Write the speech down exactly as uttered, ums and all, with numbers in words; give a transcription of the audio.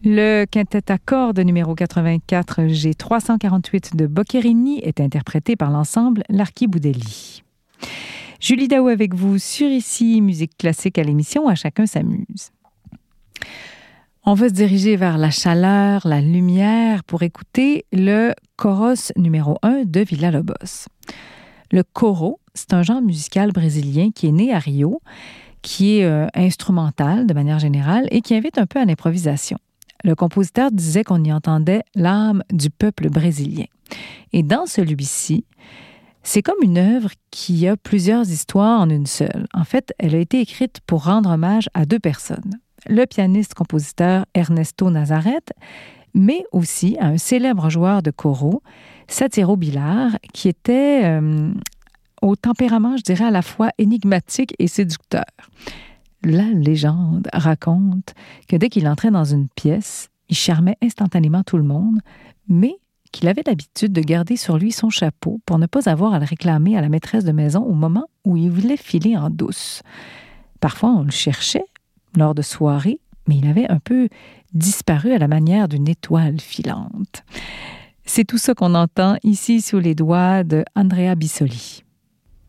Le quintet à cordes numéro quatre-vingt-quatre G trois cent quarante-huit de Boccherini est interprété par l'ensemble L'Archiboudelli. Julie Daou avec vous sur Ici Musique Classique à l'émission À chacun s'amuse. On va se diriger vers la chaleur, la lumière pour écouter le choros numéro un de Villa-Lobos. Le choro, c'est un genre musical brésilien qui est né à Rio, qui est euh, instrumental de manière générale et qui invite un peu à l'improvisation. Le compositeur disait qu'on y entendait l'âme du peuple brésilien. Et dans celui-ci, c'est comme une œuvre qui a plusieurs histoires en une seule. En fait, elle a été écrite pour rendre hommage à deux personnes. Le pianiste-compositeur Ernesto Nazareth, mais aussi à un célèbre joueur de choro, Satiro Bilar, qui était euh, au tempérament, je dirais, à la fois énigmatique et séducteur. La légende raconte que dès qu'il entrait dans une pièce, il charmait instantanément tout le monde, mais qu'il avait l'habitude de garder sur lui son chapeau pour ne pas avoir à le réclamer à la maîtresse de maison au moment où il voulait filer en douce. Parfois, on le cherchait lors de soirées, mais il avait un peu disparu à la manière d'une étoile filante. C'est tout ça qu'on entend ici sous les doigts de Andrea Bissoli.